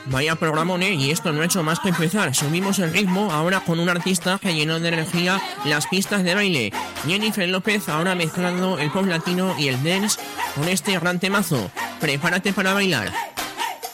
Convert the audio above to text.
Vaya programón, y esto no ha hecho más que empezar. Subimos el ritmo ahora con un artista que llenó de energía las pistas de baile. Jennifer López ahora mezclando el pop latino y el dance con este gran temazo. Prepárate para bailar.